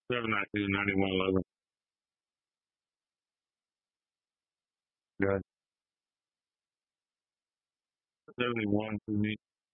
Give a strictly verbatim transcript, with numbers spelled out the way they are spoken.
seven nine two ninety-one eleven. Good. seventy-one to me.